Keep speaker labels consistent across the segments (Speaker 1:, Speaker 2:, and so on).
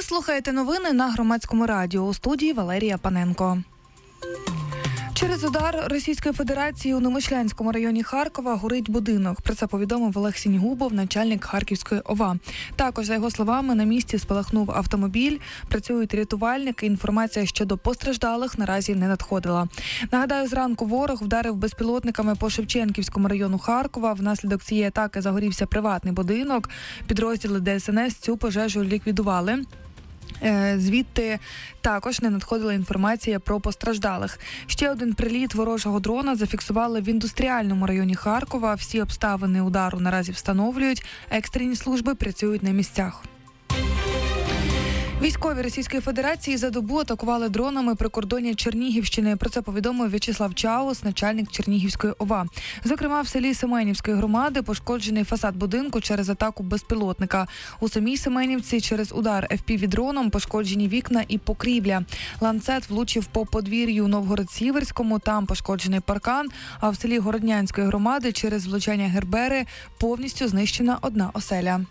Speaker 1: Ви слухаєте новини на Громадському радіо. У студії Валерія Паненко. Через удар Російської Федерації у Немишлянському районі Харкова горить будинок. Про це повідомив Олег Сінігубов, начальник Харківської ОВА. Також, за його словами, на місці спалахнув автомобіль, працюють рятувальники. Інформація щодо постраждалих наразі не надходила. Нагадаю, зранку ворог вдарив безпілотниками по Шевченківському району Харкова. Внаслідок цієї атаки загорівся приватний будинок. Підрозділи ДСНС цю пожежу ліквідували. Звідти також не надходила інформація про постраждалих. Ще один приліт ворожого дрона зафіксували в індустріальному районі Харкова. Всі обставини удару наразі встановлюють. Екстрені служби працюють на місцях. Військові Російської Федерації за добу атакували дронами прикордоння Чернігівщини. Про це повідомив В'ячеслав Чаус, начальник Чернігівської ОВА. Зокрема, в селі Семенівської громади пошкоджений фасад будинку через атаку безпілотника. У самій Семенівці через удар FPV-дроном пошкоджені вікна і покрівля. Ланцет влучив по подвір'ю Новгород-Сіверському, там пошкоджений паркан, а в селі Городнянської громади через влучання Гербери повністю знищена одна оселя.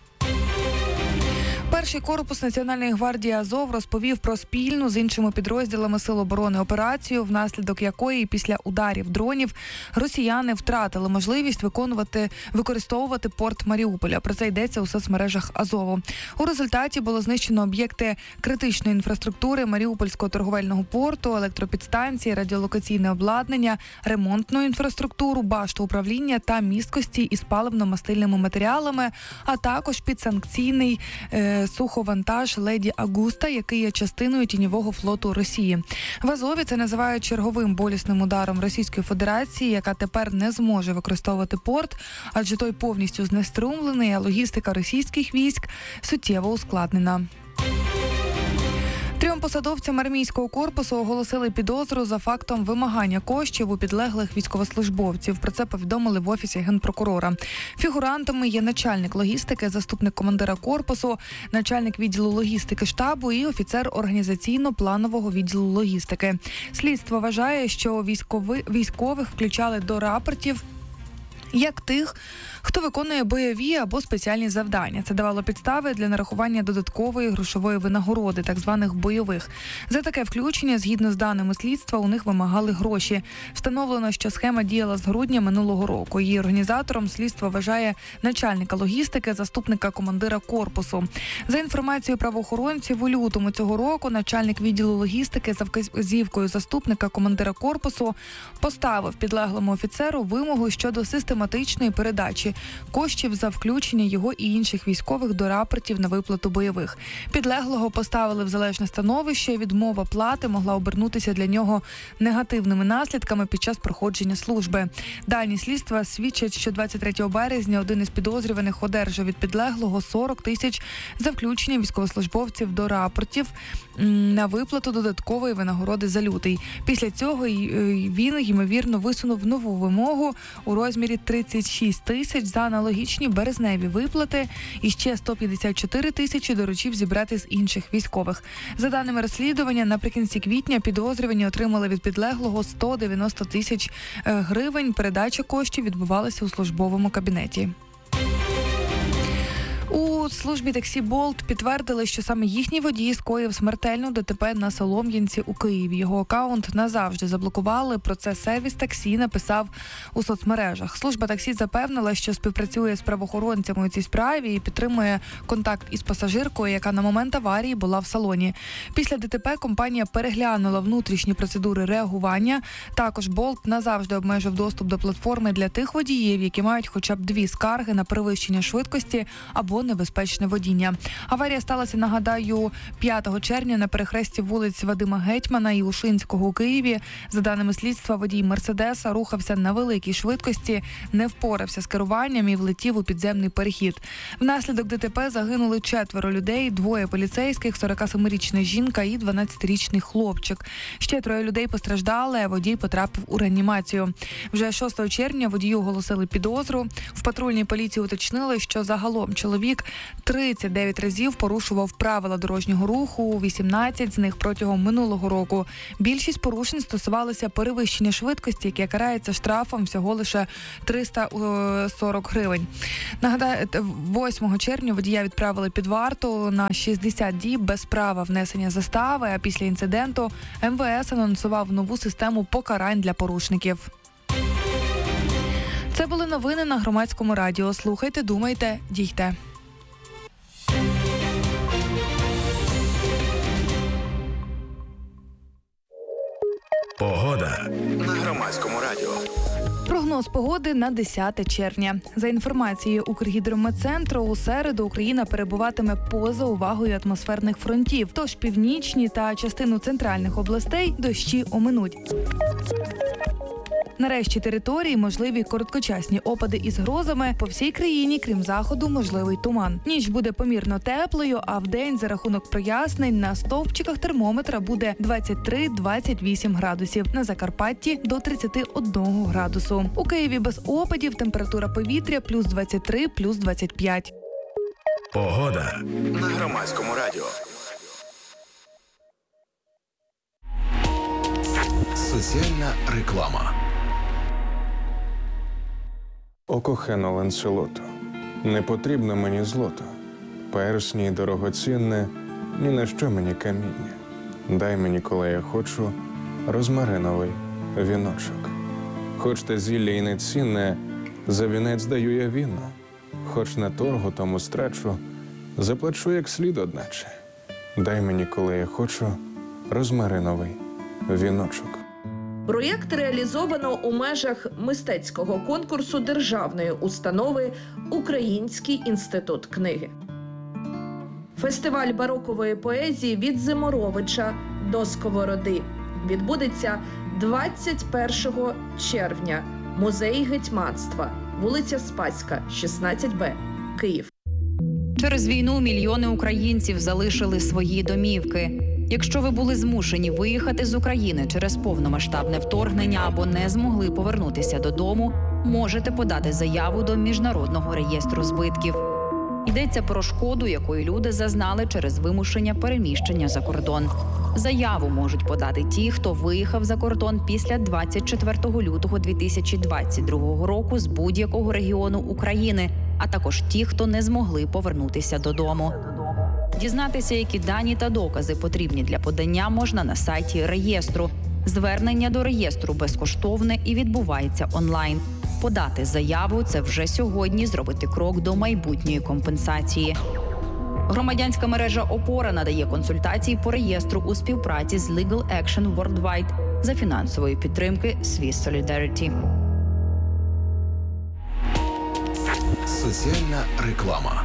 Speaker 1: Перший корпус Національної гвардії Азов розповів про спільну з іншими підрозділами Сил оборони операцію, внаслідок якої після ударів дронів росіяни втратили можливість використовувати порт Маріуполя. Про це йдеться у соцмережах Азову. У результаті було знищено об'єкти критичної інфраструктури Маріупольського торговельного порту, електропідстанції, радіолокаційне обладнання, ремонтну інфраструктуру, башту управління та місткості із паливно-мастильними матеріалами, а також підсанкційний суховантаж «Леді Агуста», який є частиною тіньового флоту Росії. В Азові це називають черговим болісним ударом Російської Федерації, яка тепер не зможе використовувати порт, адже той повністю знеструмлений, а логістика російських військ суттєво ускладнена. Трьом посадовцям армійського корпусу оголосили підозру за фактом вимагання коштів у підлеглих військовослужбовців. Про це повідомили в Офісі Генпрокурора. Фігурантами є начальник логістики, заступник командира корпусу, начальник відділу логістики штабу і офіцер організаційно-планового відділу логістики. Слідство вважає, що військових включали до рапортів як тих, хто виконує бойові або спеціальні завдання. Це давало підстави для нарахування додаткової грошової винагороди, так званих бойових. За таке включення, згідно з даними слідства, у них вимагали гроші. Встановлено, що схема діяла з грудня минулого року. Її організатором слідство вважає начальника логістики, заступника командира корпусу. За інформацією правоохоронців, у лютому цього року начальник відділу логістики за вказівкою заступника командира корпусу поставив підлеглому офіцеру вимогу щодо систематичної передачі коштів за включення його і інших військових до рапортів на виплату бойових. Підлеглого поставили в залежне становище, відмова плати могла обернутися для нього негативними наслідками під час проходження служби. Дані слідства свідчать, що 23 березня один із підозрюваних одержав від підлеглого 40 тисяч за включення військовослужбовців до рапортів на виплату додаткової винагороди за лютий. Після цього він, ймовірно, висунув нову вимогу у розмірі 36 тисяч за аналогічні березневі виплати і ще 154 тисячі доручив зібрати з інших військових. За даними розслідування, наприкінці квітня підозрювані отримали від підлеглого 190 тисяч гривень. Передача коштів відбувалася у службовому кабінеті. У службі таксі «Болт» підтвердили, що саме їхній водій скоїв смертельну ДТП на Солом'янці у Києві. Його акаунт назавжди заблокували. Про це сервіс таксі написав у соцмережах. Служба таксі запевнила, що співпрацює з правоохоронцями у цій справі і підтримує контакт із пасажиркою, яка на момент аварії була в салоні. Після ДТП компанія переглянула внутрішні процедури реагування. Також «Болт» назавжди обмежив доступ до платформи для тих водіїв, які мають хоча б 2 скарги на перевищення швидкості або небезпечне водіння. Аварія сталася, нагадаю, 5 червня на перехресті вулиць Вадима Гетьмана і Ушинського у Києві. За даними слідства, водій «Мерседеса» рухався на великій швидкості, не впорався з керуванням і влетів у підземний перехід. Внаслідок ДТП загинули 4 людей, 2 поліцейських, 47-річна жінка і 12-річний хлопчик. Ще 3 людей постраждали, а водій потрапив у реанімацію. Вже 6 червня водію оголосили підозру. В патрульній поліції уточнили, що загалом чоловік 39 разів порушував правила дорожнього руху, 18 з них протягом минулого року. Більшість порушень стосувалися перевищення швидкості, яке карається штрафом всього лише 340 гривень. Нагадаю, 8 червня водія відправили під варту на 60 діб без права внесення застави, а після інциденту МВС анонсував нову систему покарань для порушників. Це були новини на Громадському радіо. Слухайте, думайте, дійте.
Speaker 2: Погода на Громадському радіо.
Speaker 1: Прогноз погоди на 10 червня. За інформацією Укргідрометцентру, у середу Україна перебуватиме поза увагою атмосферних фронтів. Тож північні та частину центральних областей дощі оминуть. На решті території можливі короткочасні опади із грозами. По всій країні, крім заходу, можливий туман. Ніч буде помірно теплою, а вдень за рахунок прояснень на стовпчиках термометра буде 23-28 градусів. На Закарпатті – до 31 градусу. У Києві без опадів, температура повітря плюс 23, плюс 25.
Speaker 2: Погода на Громадському радіо. Соціальна реклама.
Speaker 3: О кохано Ланселото, не потрібно мені злото, персні й дорогоцінне, ні на що мені каміння. Дай мені, коли я хочу, розмариновий віночок. Хоч те зілля й не цінне, за вінець даю я віно. Хоч на торгу тому страчу, заплачу як слід одначе. Дай мені, коли я хочу, розмариновий віночок.
Speaker 4: Проєкт реалізовано у межах мистецького конкурсу державної установи «Український інститут книги». Фестиваль барокової поезії «Від Зиморовича до Сковороди» відбудеться 21 червня. Музей гетьманства, вулиця Спаська, 16Б, Київ.
Speaker 5: Через війну мільйони українців залишили свої домівки. Якщо ви були змушені виїхати з України через повномасштабне вторгнення або не змогли повернутися додому, можете подати заяву до Міжнародного реєстру збитків. Йдеться про шкоду, якої люди зазнали через вимушення переміщення за кордон. Заяву можуть подати ті, хто виїхав за кордон після 24 лютого 2022 року з будь-якого регіону України, а також ті, хто не змогли повернутися додому. Дізнатися, які дані та докази потрібні для подання, можна на сайті реєстру. Звернення до реєстру безкоштовне і відбувається онлайн. Подати заяву – це вже сьогодні зробити крок до майбутньої компенсації. Громадянська мережа «Опора» надає консультації по реєстру у співпраці з Legal Action Worldwide за фінансової підтримки Swiss Solidarity.
Speaker 2: Соціальна реклама.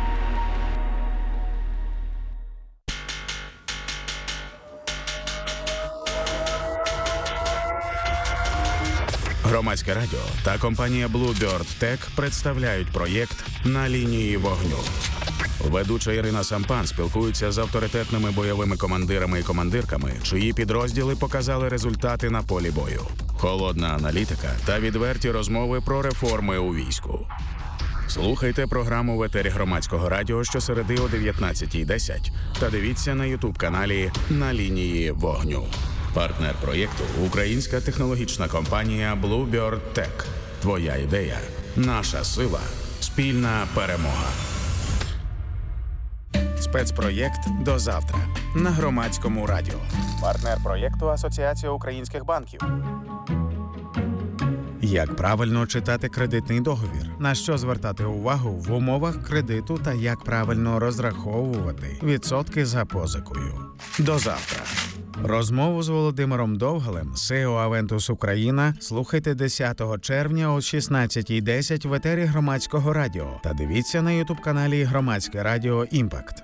Speaker 2: Громадське радіо та компанія Bluebird Tech представляють проєкт «На лінії вогню». Ведуча Ірина Сампан спілкується з авторитетними бойовими командирами і командирками, чиї підрозділи показали результати на полі бою. Холодна аналітика та відверті розмови про реформи у війську. Слухайте програму в етері Громадського радіо щосереди о 19:10 та дивіться на ютуб-каналі «На лінії вогню». Партнер проєкту – українська технологічна компанія Bluebird Tech. Твоя ідея – наша сила. Спільна перемога. Спецпроєкт «До завтра» на Громадському радіо. Партнер проєкту – Асоціація українських банків. Як правильно читати кредитний договір? На що звертати увагу в умовах кредиту та як правильно розраховувати відсотки за позикою? До завтра. Розмову з Володимиром Довгалем, CEO Aventus Україна, слухайте 10 червня о 16:10 в етері Громадського радіо та дивіться на ютуб-каналі Громадське радіо Імпакт.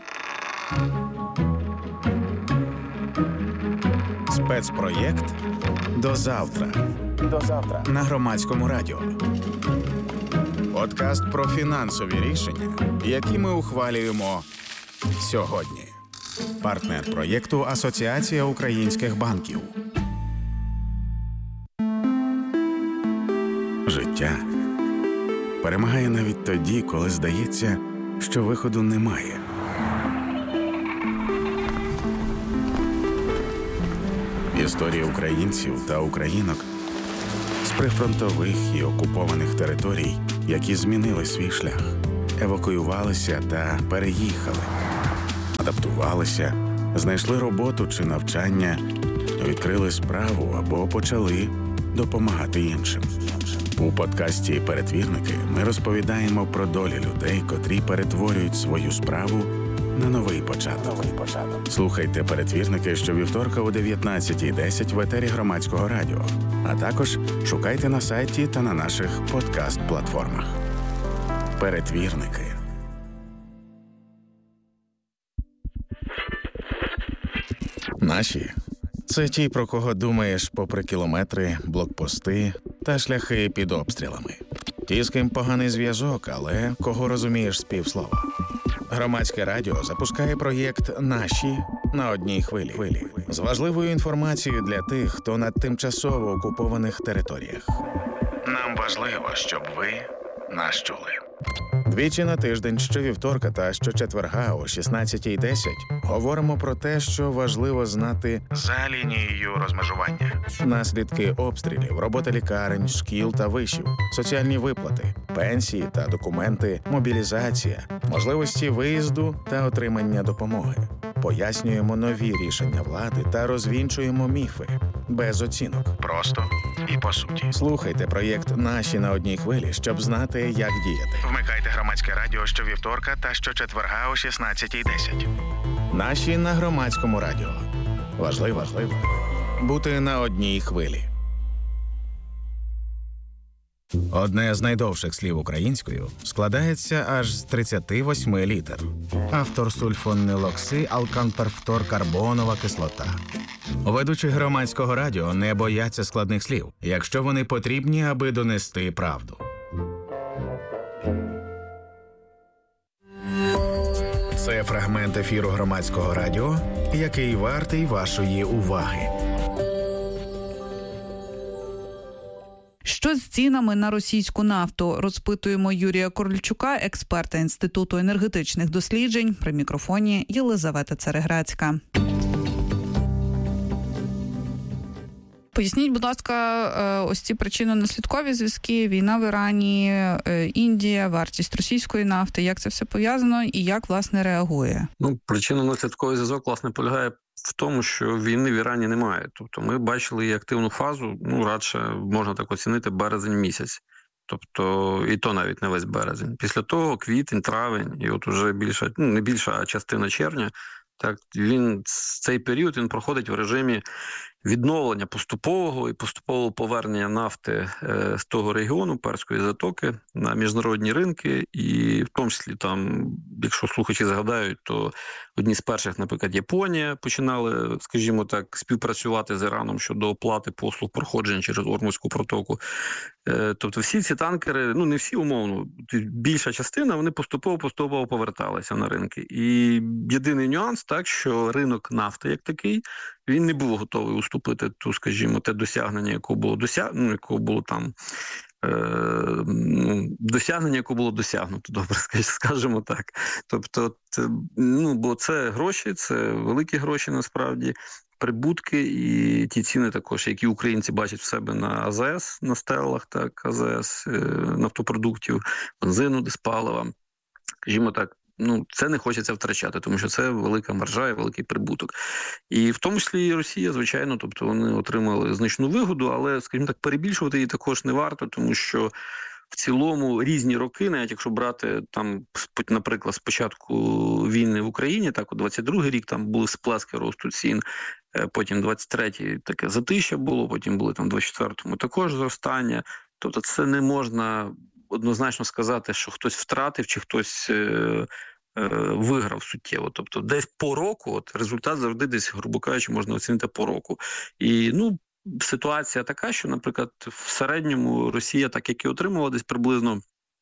Speaker 2: Спецпроєкт «До завтра». До завтра на Громадському радіо. Подкаст про фінансові рішення, які ми ухвалюємо сьогодні. Партнер проєкту – Асоціація українських банків. Життя перемагає навіть тоді, коли здається, що виходу немає. Історії українців та українок з прифронтових і окупованих територій, які змінили свій шлях, евакуювалися та переїхали, адаптувалися, знайшли роботу чи навчання, відкрили справу або почали допомагати іншим. У подкасті «Перетвірники» ми розповідаємо про долі людей, котрі перетворюють свою справу на новий початок. Слухайте «Перетвірники» щовівторка о 19:10 в етері Громадського радіо, а також шукайте на сайті та на наших подкаст-платформах. «Перетвірники». Наші – це ті, про кого думаєш попри кілометри, блокпости та шляхи під обстрілами. Ті, з ким поганий зв'язок, але кого розумієш з півслова. Громадське радіо запускає проєкт «Наші» на одній хвилі. З важливою інформацією для тих, хто на тимчасово окупованих територіях. Нам важливо, щоб ви нас чули. Двічі на тиждень, щовівторка та щочетверга о 16:10 говоримо про те, що важливо знати за лінією розмежування. Наслідки обстрілів, робота лікарень, шкіл та вишів, соціальні виплати, пенсії та документи, мобілізація, можливості виїзду та отримання допомоги. Пояснюємо нові рішення влади та розвінчуємо міфи. Без оцінок. Просто і по суті. Слухайте проєкт «Наші» на одній хвилі, щоб знати, як діяти. Вмикайте Громадське радіо щовівторка та щочетверга о 16:10. «Наші» на Громадському радіо. Важливо бути на одній хвилі. Одне з найдовших слів українською складається аж з 38 літер. Автор сульфонилоксиалканперфторкарбонова кислота. Ведучі Громадського радіо не бояться складних слів, якщо вони потрібні, аби донести правду. Це фрагмент ефіру Громадського радіо, який вартий вашої уваги.
Speaker 6: Що з цінами на російську нафту? Розпитуємо Юрія Корольчука, експерта Інституту енергетичних досліджень. При мікрофоні Єлизавета Цереграцька. Поясніть, будь ласка, ось ці причинно-наслідкові зв'язки, війна в Ірані, Індія, вартість російської нафти. Як це все пов'язано і як, власне, реагує?
Speaker 7: Причинно-наслідковий зв'язок, власне, полягає в тому, що війни в Ірані немає. Тобто ми бачили її активну фазу, радше можна так оцінити, березень місяць. Тобто і то навіть не весь березень. Після того квітень, травень і от уже більша, не більша, а частина червня, так, цей період він проходить в режимі відновлення поступового і поступового повернення нафти з того регіону, Перської затоки, на міжнародні ринки. І в тому числі там, якщо слухачі згадають, то одні з перших, наприклад, Японія починали, скажімо так, співпрацювати з Іраном щодо оплати послуг проходження через Ормузьку протоку. Тобто всі ці танкери, не всі умовно, більша частина, вони поступово поверталися на ринки. І єдиний нюанс, так, що ринок нафти як такий, він не був готовий уступити ту, скажімо, те досягнення, яке було там досягнення, яке було досягнуто, добре, скажімо так. Тобто, бо це гроші, це великі гроші насправді, прибутки і ті ціни також, які українці бачать в себе на АЗС, на стелах, так, АЗС, нафтопродуктів, бензину, диспалива, скажімо так. Це не хочеться втрачати, тому що це велика маржа і великий прибуток. І в тому числі і Росія, звичайно, тобто вони отримали значну вигоду, але, скажімо так, перебільшувати її також не варто, тому що в цілому різні роки, навіть якщо брати там, наприклад, з початку війни в Україні, так, у 22-й рік там були сплески росту цін, потім 23-й таке затища було, потім були там 24-му також зростання. Тобто це не можна однозначно сказати, що хтось втратив чи хтось виграв суттєво. Тобто десь по року, результат завжди десь, грубо кажучи, можна оцінити по року. І, ситуація така, що, наприклад, в середньому Росія, так як і отримувала десь приблизно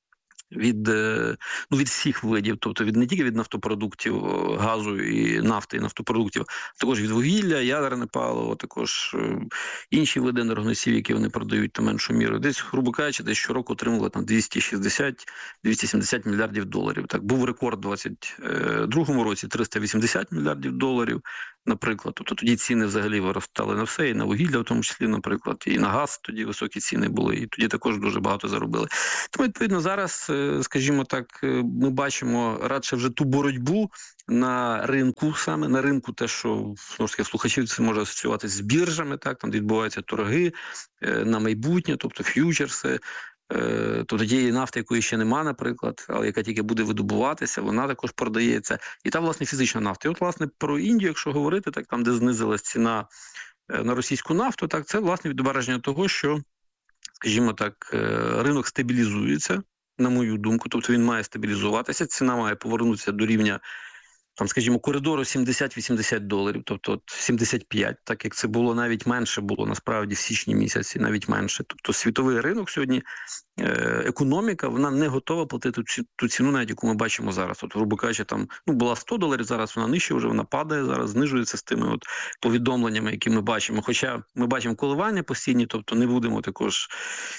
Speaker 7: від всіх видів, тобто не тільки від нафтопродуктів, газу і нафти, і нафтопродуктів, а також від вугілля, ядерне паливо, також інші види енергоносіїв, які вони продають на меншу міру. Десь, грубо кажучи, десь щороку отримували там 260-270 мільярдів доларів. Так, був рекорд у 2022 році 380 мільярдів доларів, наприклад. Тобто тоді ціни взагалі виростали на все, і на вугілля в тому числі, наприклад, і на газ тоді високі ціни були, і тоді також дуже багато заробили. Тому, відповідно, зараз, скажімо так, ми бачимо радше вже ту боротьбу на ринку, саме на ринку, те, що слухачів це може асоціюватися з біржами, так, там відбуваються торги на майбутнє, тобто ф'ючерси, тобто тієї нафти, якої ще нема, наприклад, але яка тільки буде видобуватися, вона також продається. І та, власне, фізична нафта. І от, власне, про Індію, якщо говорити, так, там, де знизилась ціна на російську нафту, так, це, власне, відображення того, що, скажімо так, ринок стабілізується, на мою думку, тобто він має стабілізуватися, ціна має повернутися до рівня, там, скажімо, коридору 70-80 доларів, тобто от 75, так як це було навіть менше, було насправді в січні місяці, навіть менше. Тобто світовий ринок сьогодні, економіка, вона не готова платити ту ціну, навіть яку ми бачимо зараз. От, грубо кажучи, там була 100 доларів, зараз вона нижче, вже вона падає, зараз знижується з тими от повідомленнями, які ми бачимо. Хоча ми бачимо коливання постійні, тобто не будемо також,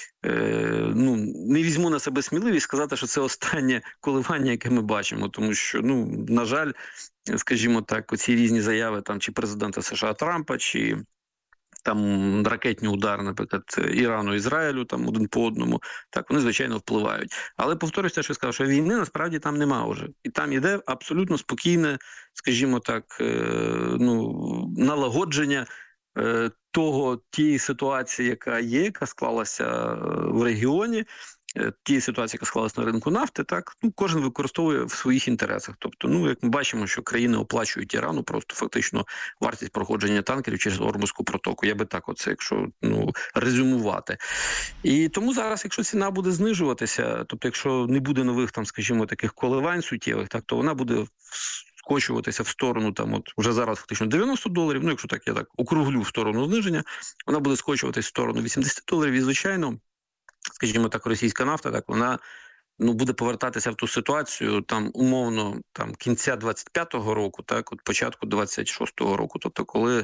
Speaker 7: не візьму на себе сміливість сказати, що це останнє коливання, яке ми бачимо, тому що, на жаль, скажімо так, оці різні заяви там чи президента США Трампа, чи там ракетні удари, наприклад, Ірану, Ізраїлю, там один по одному, так, вони, звичайно, впливають. Але повторюсь те, що я сказав, що війни насправді там нема вже. І там йде абсолютно спокійне, скажімо так, налагодження тієї ситуації, яка є, яка склалася в регіоні, тієї ситуації, яка склалася на ринку нафти, так, кожен використовує в своїх інтересах. Тобто, як ми бачимо, що країни оплачують Ірану просто фактично вартість проходження танкерів через Ормузьку протоку. Я би так оце, якщо резюмувати. І тому зараз, якщо ціна буде знижуватися, тобто, якщо не буде нових, там, скажімо, таких коливань суттєвих, так, то вона буде скочуватися в сторону, там, от вже зараз фактично 90 доларів, якщо так, я так округлю в сторону зниження, вона буде скочуватися в сторону 80 доларів, і, звичайно, скажімо так, російська нафта, так, вона буде повертатися в ту ситуацію, там, умовно, там, кінця 25-го року, так, от початку 26-го року, тобто, коли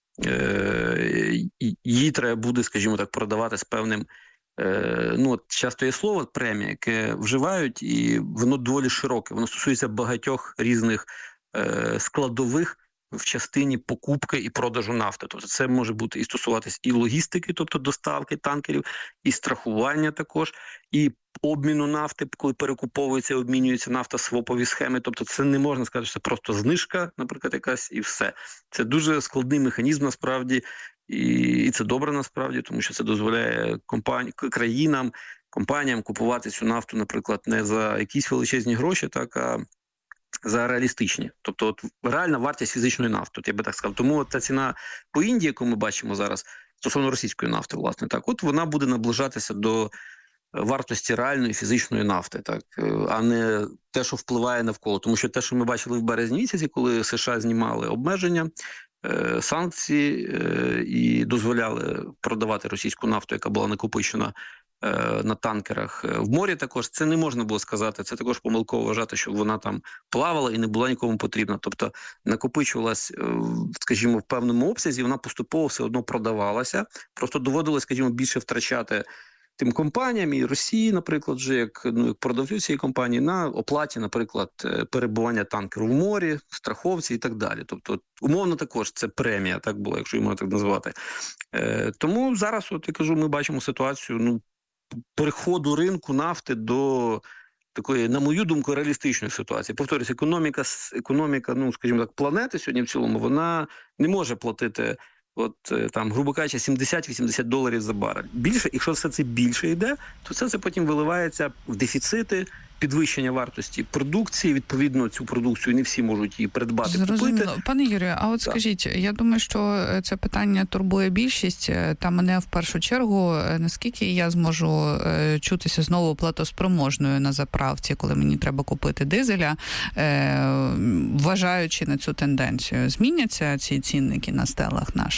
Speaker 7: її треба буде, скажімо так, продавати з певним, часто є слово премія, яке вживають, і воно доволі широке, воно стосується багатьох різних складових в частині покупки і продажу нафти. Тобто це може бути і стосуватись і логістики, тобто доставки танкерів, і страхування також, і обміну нафти, коли перекуповується і обмінюється нафта, свопові схеми. Тобто це не можна сказати, що це просто знижка, наприклад, якась, і все. Це дуже складний механізм насправді, і це добре насправді, тому що це дозволяє компаніям купувати цю нафту, наприклад, не за якісь величезні гроші, так, а за реалістичні. Тобто от реальна вартість фізичної нафти, от я би так сказав. Тому от та ціна по Індії, яку ми бачимо зараз, стосовно російської нафти, власне, так, от вона буде наближатися до вартості реальної фізичної нафти, так, а не те, що впливає навколо. Тому що те, що ми бачили в березні місяці, коли США знімали обмеження, санкції і дозволяли продавати російську нафту, яка була накопичена на танкерах в морі також, це не можна було сказати, це також помилково вважати, що вона там плавала і не була нікому потрібна. Тобто накопичувалась, скажімо, в певному обсязі, вона поступово все одно продавалася, просто доводилось, скажімо, більше втрачати тим компаніям і Росії, наприклад, вже як продавцю цієї компанії на оплаті, наприклад, перебування танкеру в морі, страховці і так далі. Тобто, умовно також це премія, так було, якщо її можна так назвати. Тому зараз, от я кажу, ми бачимо ситуацію, переходу ринку нафти до такої, на мою думку, реалістичної ситуації. Повторюсь, економіка, скажімо так, планети сьогодні в цілому, вона не може платити там, грубо кажучи, 70-80 доларів за барель. Більше, якщо все це більше йде, то все це потім виливається в дефіцити, підвищення вартості продукції. Відповідно, цю продукцію не всі можуть її придбати,
Speaker 6: Зрозуміло.
Speaker 7: купити.
Speaker 6: Пане Юрію, а от скажіть, я думаю, що це питання турбує більшість, та мене в першу чергу, наскільки я зможу чутися знову платоспроможною на заправці, коли мені треба купити дизеля, вважаючи на цю тенденцію. Зміняться ці цінники на стелах наших?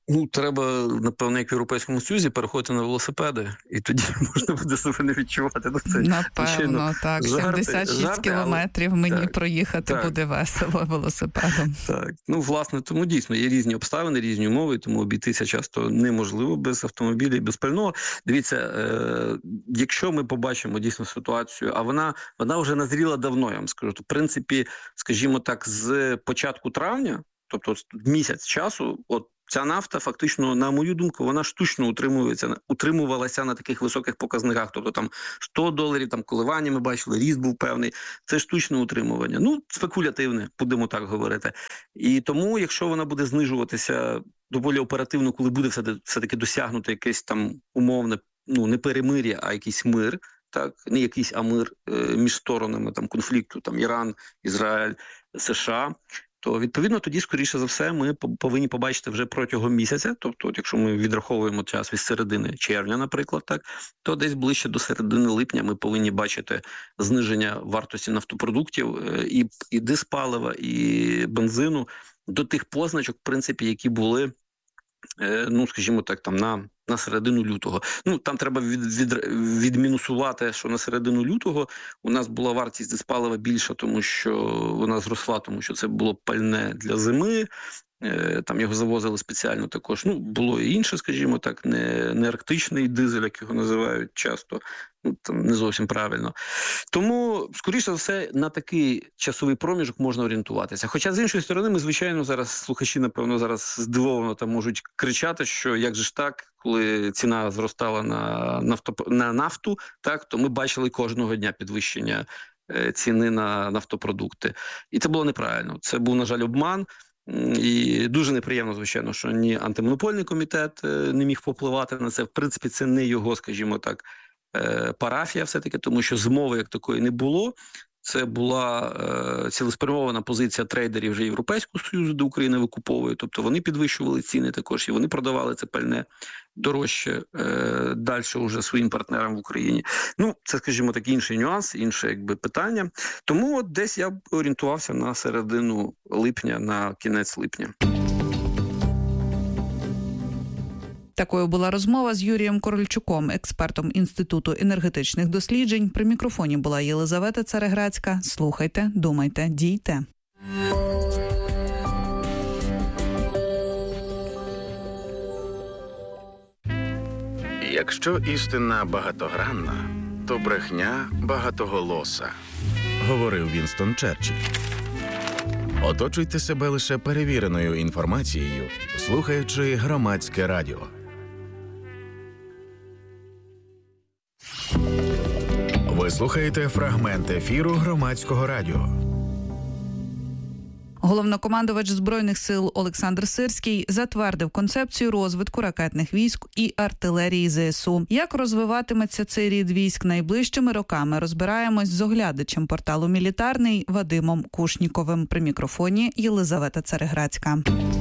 Speaker 7: Треба, напевно, як в Європейському Союзі, переходити на велосипеди, і тоді можна буде себе не відчувати. Це,
Speaker 6: напевно, так. 76 кілометрів мені так, проїхати так. Буде весело велосипедом.
Speaker 7: Так, власне, тому дійсно є різні обставини, різні умови, тому обійтися часто неможливо без автомобіля і без пального. Дивіться, якщо ми побачимо дійсно ситуацію, а вона вже назріла давно, я вам скажу, то в принципі, скажімо так, з початку травня, тобто місяць часу, ця нафта фактично, на мою думку, вона штучно утримувалася на таких високих показниках. Тобто там $100, там коливання ми бачили, ріст був певний. Це штучне утримування. Спекулятивне, будемо так говорити. І тому, якщо вона буде знижуватися доволі оперативно, коли буде все-таки досягнути якесь там умовне, не перемир'я, а якийсь мир, так, не якийсь, а мир між сторонами там конфлікту, там Іран, Ізраїль, США, то, відповідно, тоді, скоріше за все, ми повинні побачити вже протягом місяця, тобто, якщо ми відраховуємо час від середини червня, наприклад, так, то десь ближче до середини липня ми повинні бачити зниження вартості нафтопродуктів і диспалива, і бензину до тих позначок, в принципі, які були, скажімо так, там на середину лютого. Там треба відмінусувати, що на середину лютого у нас була вартість диспалива більша, тому що вона зросла, тому що це було пальне для зими, там його завозили спеціально також. Було і інше, скажімо так, не арктичний дизель, як його називають часто, там не зовсім правильно. Тому, скоріше за все, на такий часовий проміжок можна орієнтуватися. Хоча, з іншої сторони, ми, звичайно, зараз, слухачі, напевно, зараз здивовано там можуть кричати, що як же ж так, коли ціна зростала на нафту, так, то ми бачили кожного дня підвищення ціни на нафтопродукти. І це було неправильно. Це був, на жаль, обман. І дуже неприємно, звичайно, що ні антимонопольний комітет не міг попливати на це. В принципі, це не його, скажімо так, парафія все-таки, тому що змови як такої не було. Це була цілеспрямована позиція трейдерів вже Європейського Союзу, де Україна викуповує. Тобто вони підвищували ціни також, і вони продавали це пальне дорожче далі вже своїм партнерам в Україні. Це, скажімо так, інший нюанс, інше питання. Тому десь я б орієнтувався на середину липня, на кінець липня.
Speaker 6: Такою була розмова з Юрієм Корольчуком, експертом Інституту енергетичних досліджень. При мікрофоні була Єлизавета Цареградська. Слухайте, думайте, дійте.
Speaker 2: Якщо істина багатогранна, то брехня багатоголоса, говорив Вінстон Черчилль. Оточуйте себе лише перевіреною інформацією, слухаючи Громадське радіо. Ви слухаєте фрагмент ефіру Громадського радіо.
Speaker 6: Головнокомандувач Збройних сил Олександр Сирський затвердив концепцію розвитку ракетних військ і артилерії ЗСУ. Як розвиватиметься цей рід військ найближчими роками, розбираємось з оглядачем порталу «Мілітарний» Вадимом Кушніковим. При мікрофоні Єлизавета Цареградська.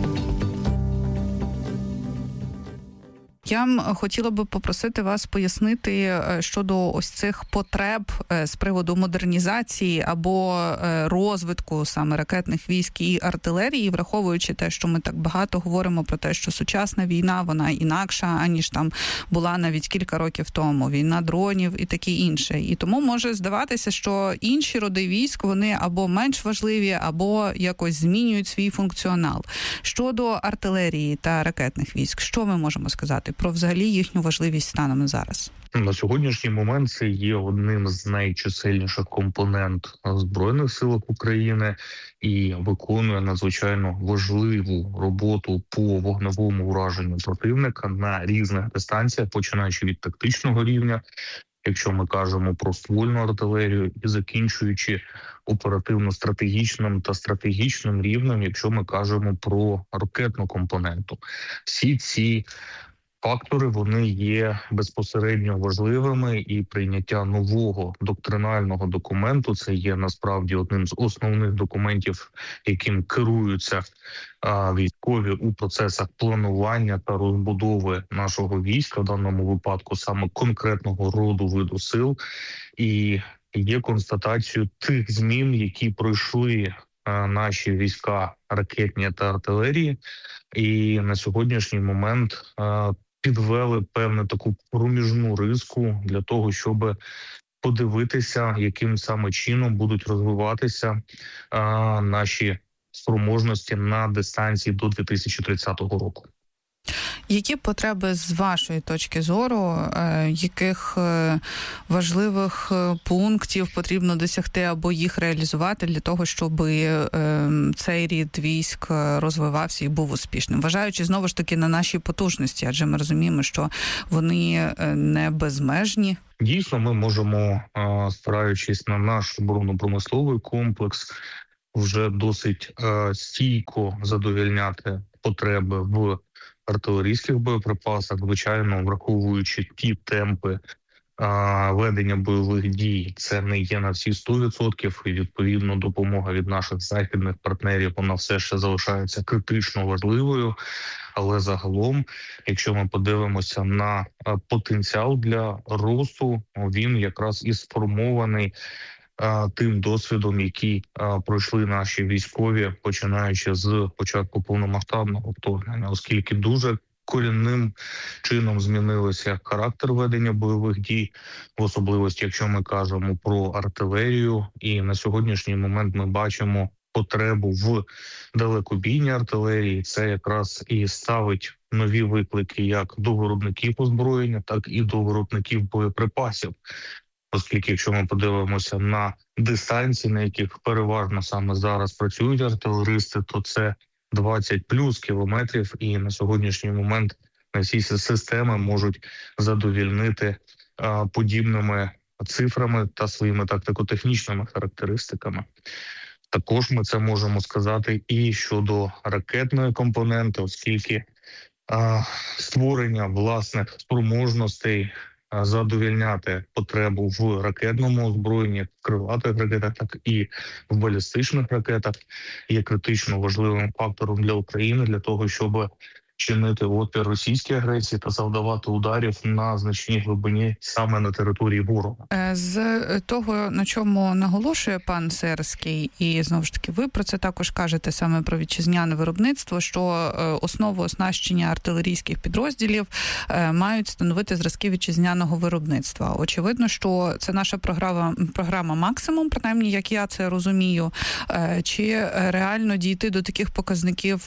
Speaker 6: Я хотіла би попросити вас пояснити щодо ось цих потреб з приводу модернізації або розвитку саме ракетних військ і артилерії, враховуючи те, що ми так багато говоримо про те, що сучасна війна, вона інакша, аніж там була навіть кілька років тому. Війна дронів і таке інше. І тому може здаватися, що інші роди військ, вони або менш важливі, або якось змінюють свій функціонал. Щодо артилерії та ракетних військ, що ми можемо сказати про взагалі їхню важливість станом на зараз?
Speaker 8: На сьогоднішній момент це є одним з найчисельніших компонент Збройних сил України і виконує надзвичайно важливу роботу по вогневому ураженню противника на різних дистанціях, починаючи від тактичного рівня, якщо ми кажемо про ствольну артилерію, і закінчуючи оперативно-стратегічним та стратегічним рівнем, якщо ми кажемо про ракетну компоненту. Всі ці фактори, вони є безпосередньо важливими, і прийняття нового доктринального документу – це є насправді одним з основних документів, яким керуються військові у процесах планування та розбудови нашого війська, в даному випадку саме конкретного роду виду сил, і є констатацією тих змін, які пройшли наші війська ракетні та артилерії, і на сьогоднішній момент підвели певну таку проміжну риску для того, щоб подивитися, яким саме чином будуть розвиватися наші спроможності на дистанції до 2030 року.
Speaker 6: Які потреби з вашої точки зору, яких важливих пунктів потрібно досягти або їх реалізувати для того, щоб цей рід військ розвивався і був успішним? Вважаючи знову ж таки на наші потужності, адже ми розуміємо, що вони не безмежні.
Speaker 8: Дійсно, ми можемо, спираючись на наш оборонно-промисловий комплекс, вже досить стійко задовольняти потреби в артилерійських боєприпасах, звичайно, враховуючи ті темпи ведення бойових дій, це не є на всі 100%, і відповідно допомога від наших західних партнерів, вона все ще залишається критично важливою. Але загалом, якщо ми подивимося на потенціал для росту, він якраз і сформований тим досвідом, який пройшли наші військові, починаючи з початку повномасштабного вторгнення, оскільки дуже корінним чином змінилося характер ведення бойових дій, в особливості, якщо ми кажемо про артилерію. І на сьогоднішній момент ми бачимо потребу в далекобійній артилерії. Це якраз і ставить нові виклики як до виробників озброєння, так і до виробників боєприпасів. Оскільки, якщо ми подивимося на дистанції, на яких переважно саме зараз працюють артилеристи, то це 20 плюс кілометрів, і на сьогоднішній момент ці системи можуть задовільнити подібними цифрами та своїми тактико-технічними характеристиками. Також ми це можемо сказати і щодо ракетної компоненти, оскільки створення власних спроможностей задовільняти потребу в ракетному озброєнні, в крилатих ракетах, так і в балістичних ракетах є критично важливим фактором для України, для того, щоб чинити опір російській агресії та завдавати ударів на значній глибині саме на території ворога.
Speaker 6: З того, на чому наголошує пан Сирський, і знову ж таки ви про це також кажете, саме про вітчизняне виробництво, що основу оснащення артилерійських підрозділів мають становити зразки вітчизняного виробництва. Очевидно, що це наша програма «Максимум», принаймні, як я це розумію. Чи реально дійти до таких показників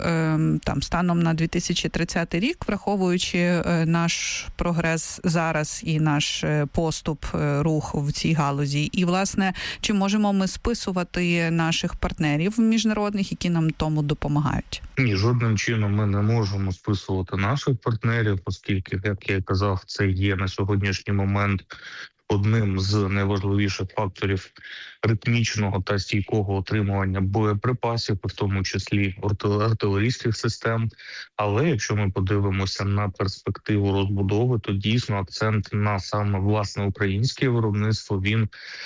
Speaker 6: там станом на 2030 рік, враховуючи наш прогрес зараз і наш поступ, рух в цій галузі? І, власне, чи можемо ми списувати наших партнерів міжнародних, які нам тому допомагають?
Speaker 8: Ні, жодним чином ми не можемо списувати наших партнерів, оскільки, як я казав, це є на сьогоднішній момент одним з найважливіших факторів ритмічного та стійкого отримування боєприпасів, в тому числі артилерійських систем. Але якщо ми подивимося на перспективу розбудови, то дійсно акцент на саме власне українське виробництво, він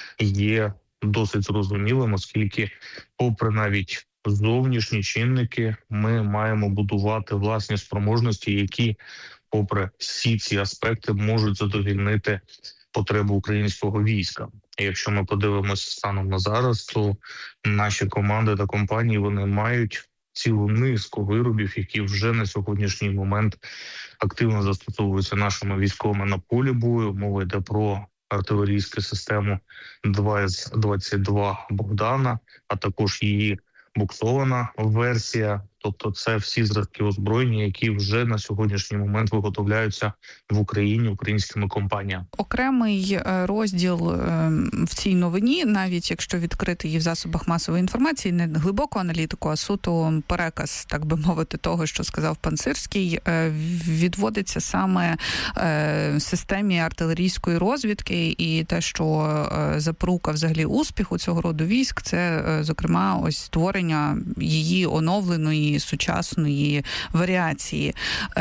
Speaker 8: є досить зрозумілим, оскільки попри навіть зовнішні чинники ми маємо будувати власні спроможності, які попри всі ці аспекти можуть задовільнити потребу українського війська. І якщо ми подивимося станом на зараз, то наші команди та компанії, вони мають цілу низку виробів, які вже на сьогоднішній момент активно застосовуються нашими військовими на полі бою. Мова йде про артилерійську систему 2С-22 Богдана, а також її буксована версія. Тобто це всі зразки озброєння, які вже на сьогоднішній момент виготовляються в Україні українськими компаніями.
Speaker 6: Окремий розділ в цій новині, навіть якщо відкрити її в засобах масової інформації, не глибоку аналітику, а суто переказ, так би мовити, того, що сказав пан Сирський, відводиться саме системі артилерійської розвідки, і те, що запорука взагалі успіху цього роду військ, це, зокрема, ось створення її оновленої кожної сучасної варіації.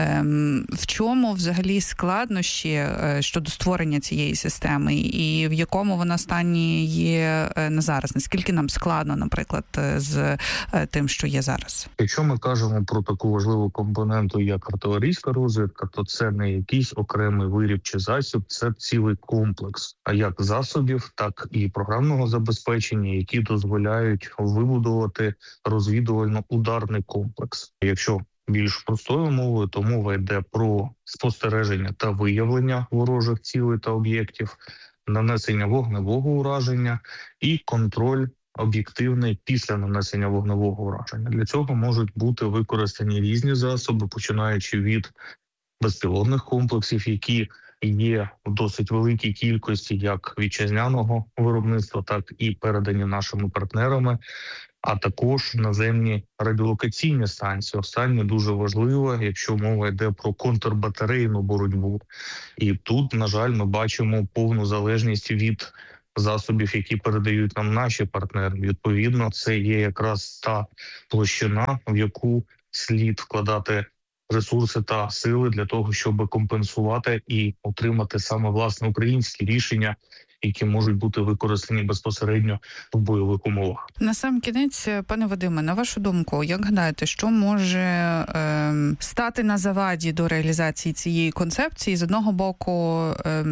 Speaker 6: В чому взагалі складнощі щодо створення цієї системи і в якому вона стані є на зараз? Наскільки нам складно, наприклад, з тим, що є зараз?
Speaker 8: Якщо ми кажемо про таку важливу компоненту, як артилерійська розвідка, то це не якийсь окремий виріб чи засіб, це цілий комплекс, а як засобів, так і програмного забезпечення, які дозволяють вибудувати розвідувально-ударний комплекс. Якщо більш простою мовою, то мова йде про спостереження та виявлення ворожих цілей та об'єктів, нанесення вогневого ураження і контроль об'єктивний після нанесення вогневого ураження. Для цього можуть бути використані різні засоби, починаючи від безпілотних комплексів, які є в досить великій кількості як вітчизняного виробництва, так і передані нашими партнерами, а також наземні радіолокаційні станції. Останнє дуже важливо, якщо мова йде про контрбатарейну боротьбу. І тут, на жаль, ми бачимо повну залежність від засобів, які передають нам наші партнери. Відповідно, це є якраз та площина, в яку слід вкладати ресурси та сили для того, щоб компенсувати і отримати саме власне українські рішення, які можуть бути використані безпосередньо в бойових умовах.
Speaker 6: На сам кінець, пане Вадиме, на вашу думку, як гадаєте, що може стати на заваді до реалізації цієї концепції? З одного боку,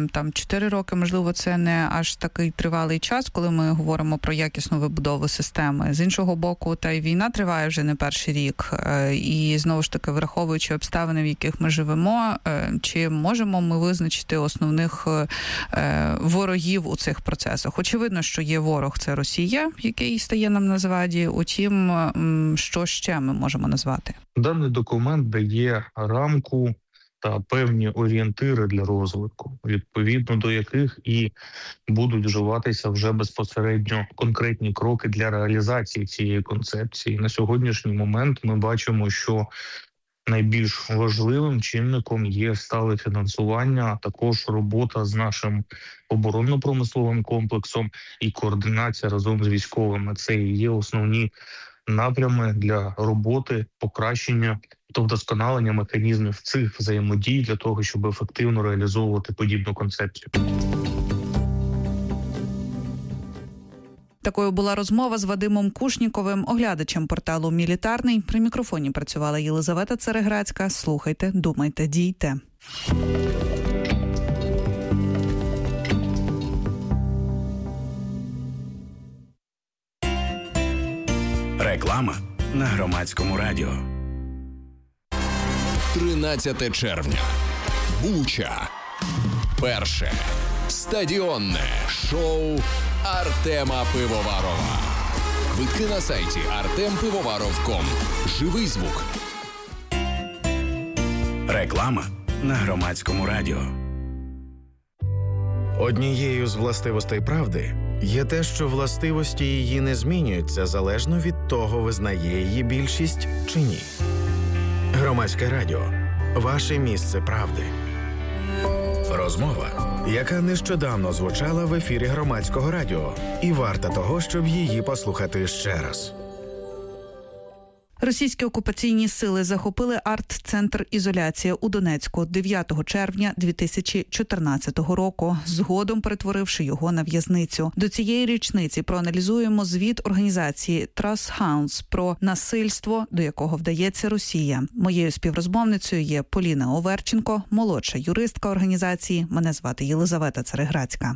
Speaker 6: 4 роки, можливо, це не аж такий тривалий час, коли ми говоримо про якісну вибудову системи. З іншого боку, та й війна триває вже не перший рік. І, знову ж таки, враховуючи обставини, в яких ми живемо, чи можемо ми визначити основних ворогів у цих процесах? Очевидно, що є ворог – це Росія, який стає нам на заваді. Утім, що ще ми можемо назвати?
Speaker 8: Даний документ дає рамку та певні орієнтири для розвитку, відповідно до яких і будуть вживатися вже безпосередньо конкретні кроки для реалізації цієї концепції. На сьогоднішній момент ми бачимо, що найбільш важливим чинником є стале фінансування, а також робота з нашим оборонно-промисловим комплексом і координація разом з військовими. Це і є основні напрями для роботи, покращення та вдосконалення механізмів цих взаємодій для того, щоб ефективно реалізовувати подібну концепцію.
Speaker 6: Такою була розмова з Вадимом Кушніковим, оглядачем порталу «Мілітарний». При мікрофоні працювала Єлизавета Цереграцька. Слухайте, думайте, дійте.
Speaker 2: Реклама на Громадському радіо.
Speaker 9: 13 червня. Буча. Перше. Стадіонне шоу Артема Пивоварова. Квитки на сайті artempivovаров.com. Живий звук.
Speaker 2: Реклама на Громадському радіо. Однією з властивостей правди є те, що властивості її не змінюються залежно від того, визнає її більшість чи ні. Громадське радіо. Ваше місце правди. Розмова, яка нещодавно звучала в ефірі Громадського радіо, і варта того, щоб її послухати ще раз.
Speaker 6: Російські окупаційні сили захопили арт-центр «Ізоляція» у Донецьку 9 червня 2014 року, згодом перетворивши його на в'язницю. До цієї річниці проаналізуємо звіт організації Trust Hounds про насильство, до якого вдається Росія. Моєю співрозмовницею є Поліна Оверченко, молодша юристка організації. Мене звати Єлизавета Цереграцька.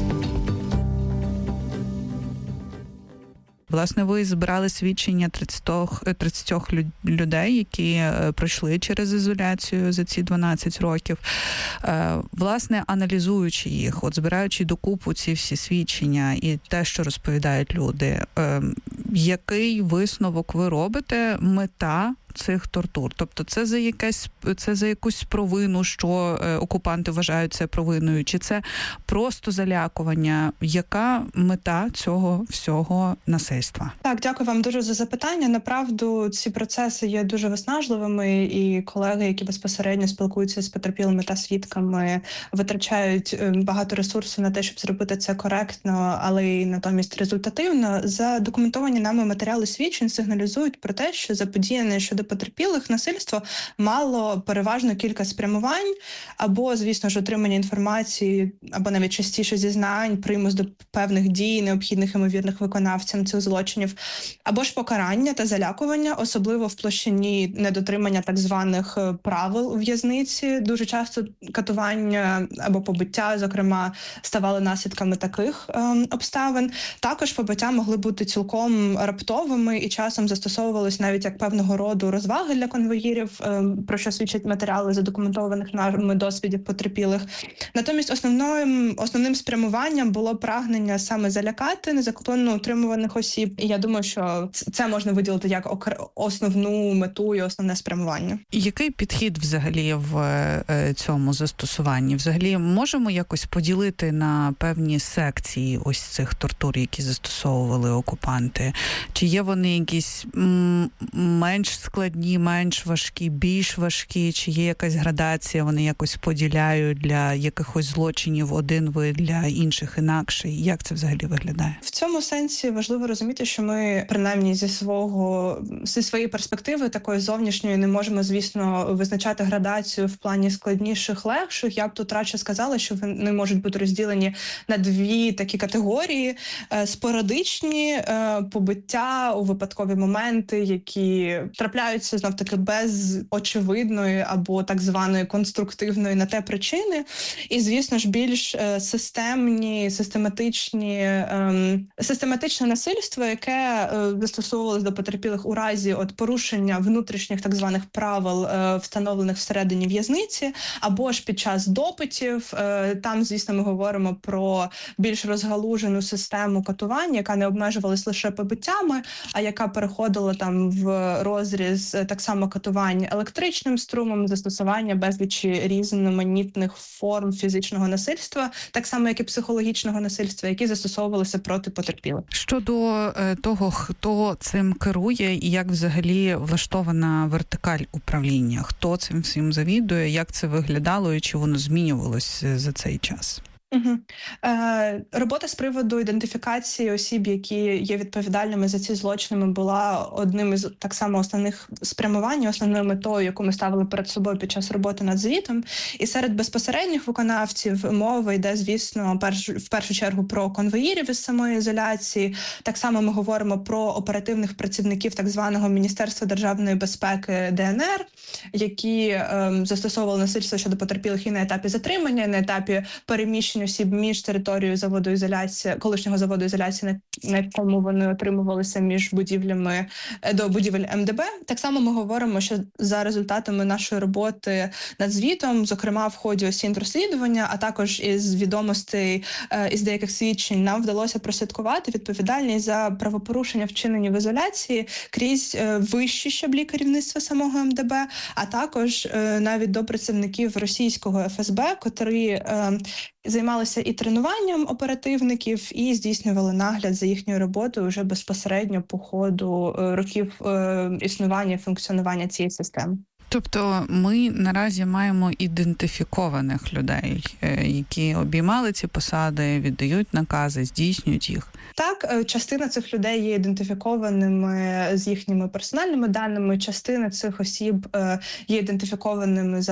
Speaker 6: Власне, ви збирали свідчення 30 людей, які пройшли через ізоляцію за ці 12 років. Власне, аналізуючи їх, збираючи докупу ці всі свідчення і те, що розповідають люди, який висновок ви робите? Мета цих тортур? Тобто це за якусь провину, що окупанти вважають це провиною, чи це просто залякування? Яка мета цього всього насильства?
Speaker 10: Так, дякую вам дуже за запитання. Направду, ці процеси є дуже виснажливими, і колеги, які безпосередньо спілкуються з потерпілими та свідками, витрачають багато ресурсу на те, щоб зробити це коректно, але й натомість результативно. Задокументовані нами матеріали свідчень сигналізують про те, що заподіяне щодо потерпілих насильство мало переважно кілька спрямувань, або, звісно ж, отримання інформації, або навіть частіше зізнань, примус до певних дій, необхідних ймовірних виконавцям цих злочинів, або ж покарання та залякування, особливо в площині недотримання так званих правил у в'язниці. Дуже часто катування або побиття, зокрема, ставали наслідками таких обставин. Також побиття могли бути цілком раптовими і часом застосовувались навіть як певного роду розваги для конвоїрів, про що свідчать матеріали задокументованих нами досвідів потерпілих. Натомість основним спрямуванням було прагнення саме залякати незаконно утримуваних осіб. І я думаю, що це можна виділити як основну мету і основне спрямування.
Speaker 6: Який підхід взагалі в цьому застосуванні? Взагалі можемо якось поділити на певні секції ось цих тортур, які застосовували окупанти? Чи є вони якісь менш складні, менш важкі, більш важкі? Чи є якась градація, вони якось поділяють для якихось злочинів один вид, для інших інакший? Як це взагалі виглядає?
Speaker 10: В цьому сенсі важливо розуміти, що ми, принаймні зі своєї перспективи, такої зовнішньої, не можемо, звісно, визначати градацію в плані складніших, легших. Я б тут радше сказала, що вони можуть бути розділені на дві такі категорії. Спорадичні побиття у випадкові моменти, які трапляються, знов-таки, без очевидної або так званої конструктивної на те причини. І, звісно ж, більш систематичне насильство, яке застосовувалось до потерпілих у разі порушення внутрішніх так званих правил, встановлених всередині в'язниці, або ж під час допитів. Там, звісно, ми говоримо про більш розгалужену систему катування, яка не обмежувалась лише побиттями, а яка переходила там в розріз так само катувань електричним струмом, застосування безлічі різноманітних форм фізичного насильства, так само як і психологічного насильства, які застосовувалися проти потерпілих.
Speaker 6: Щодо того, хто цим керує і як взагалі влаштована вертикаль управління, хто цим всім завідує, як це виглядало і чи воно змінювалось за цей час?
Speaker 10: Робота з приводу ідентифікації осіб, які є відповідальними за ці злочини, була одним із так само основних спрямувань, основною метою, яку ми ставили перед собою під час роботи над звітом. І серед безпосередніх виконавців мова йде, звісно, в першу чергу про конвоїрів із самої ізоляції. Так само ми говоримо про оперативних працівників так званого Міністерства державної безпеки ДНР, які застосовували насильство щодо потерпілих і на етапі затримання, і на етапі переміщення осіб між територією заводу ізоляції, колишнього заводу ізоляції, на якому вони отримувалися між будівлями до будівель МДБ. Так само ми говоримо, що за результатами нашої роботи над звітом, зокрема в ході осінь-розслідування, а також із відомостей із деяких свідчень, нам вдалося прослідкувати відповідальність за правопорушення, вчинені в ізоляції, крізь вищі щаблі керівництва самого МДБ, а також навіть до працівників російського ФСБ, котрі займалися і тренуванням оперативників, і здійснювали нагляд за їхньою роботою вже безпосередньо по ходу років існування і функціонування цієї системи.
Speaker 6: Тобто ми наразі маємо ідентифікованих людей, які обіймали ці посади, віддають накази, здійснюють їх?
Speaker 10: Так, частина цих людей є ідентифікованими з їхніми персональними даними, частина цих осіб є ідентифікованими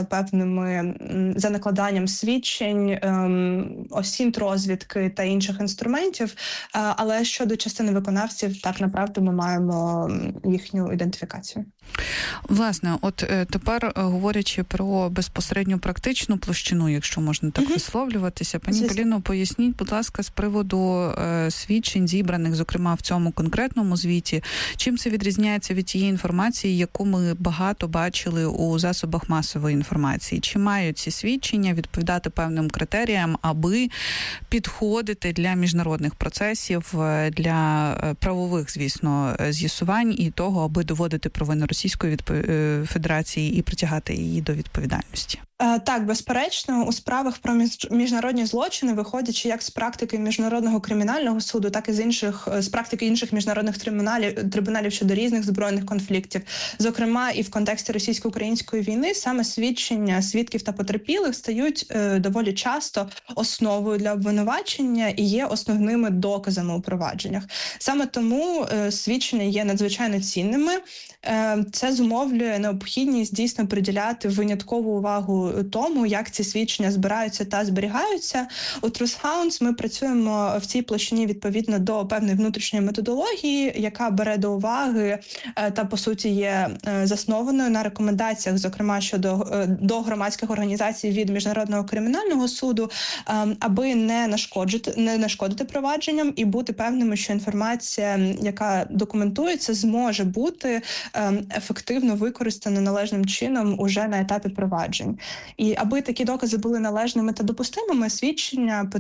Speaker 10: за накладанням свідчень, осінт-розвідки та інших інструментів, але щодо частини виконавців, так, направду, ми маємо їхню ідентифікацію.
Speaker 6: Власне, от тепер, говорячи про безпосередньо практичну площину, якщо можна так висловлюватися, пані Поліно, поясніть, будь ласка, з приводу свідчень, зібраних, зокрема, в цьому конкретному звіті, чим це відрізняється від тієї інформації, яку ми багато бачили у засобах масової інформації? Чи мають ці свідчення відповідати певним критеріям, аби підходити для міжнародних процесів, для правових, звісно, з'ясувань і того, аби доводити провину Російської Федерації і притягати її до відповідальності?
Speaker 10: Так, безперечно, у справах про міжнародні злочини, виходячи як з практики Міжнародного кримінального суду, так і з практики інших міжнародних трибуналів щодо різних збройних конфліктів, зокрема і в контексті російсько-української війни, саме свідчення свідків та потерпілих стають доволі часто основою для обвинувачення і є основними доказами у провадженнях. Саме тому свідчення є надзвичайно цінними. Це зумовлює необхідність дійсно приділяти виняткову увагу тому, як ці свідчення збираються та зберігаються. У Truth Hounds ми працюємо в цій площині відповідно до певної внутрішньої методології, яка бере до уваги та, по суті, є заснованою на рекомендаціях, зокрема, до громадських організацій від Міжнародного кримінального суду, аби не нашкодити провадженням і бути певними, що інформація, яка документується, зможе бути ефективно використана належним чином уже на етапі проваджень. І аби такі докази були належними та допустимими, свідчення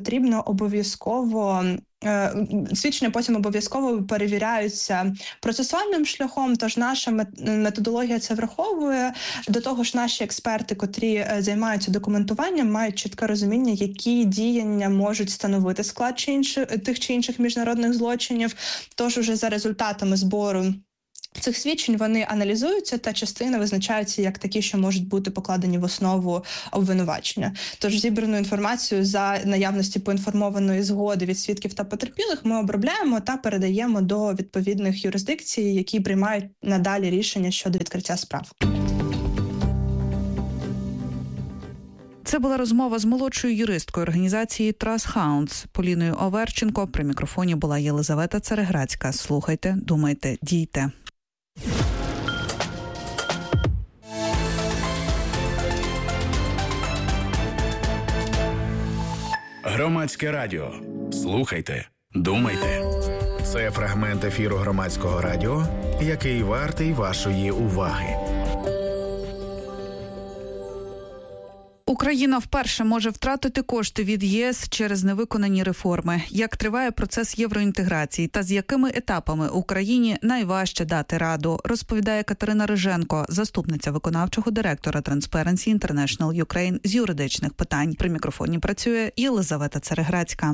Speaker 10: потім обов'язково перевіряються процесуальним шляхом, тож наша методологія це враховує. До того ж, наші експерти, котрі займаються документуванням, мають чітке розуміння, які діяння можуть становити склад тих чи інших міжнародних злочинів. Тож уже за результатами збору цих свідчень вони аналізуються, та частина визначаються як такі, що можуть бути покладені в основу обвинувачення. Тож зібрану інформацію за наявності поінформованої згоди від свідків та потерпілих ми обробляємо та передаємо до відповідних юрисдикцій, які приймають надалі рішення щодо відкриття справ.
Speaker 6: Це була розмова з молодшою юристкою організації Truth Hounds Поліною Оверченко. При мікрофоні була Єлизавета Цареградська. Слухайте, думайте, дійте.
Speaker 2: Громадське радіо. Слухайте, думайте. Це фрагмент ефіру Громадського радіо, який вартий вашої уваги.
Speaker 6: Україна вперше може втратити кошти від ЄС через невиконані реформи. Як триває процес євроінтеграції та з якими етапами Україні найважче дати раду, розповідає Катерина Риженко, заступниця виконавчого директора Transparency International Ukraine з юридичних питань. При мікрофоні працює Єлизавета Цареградська.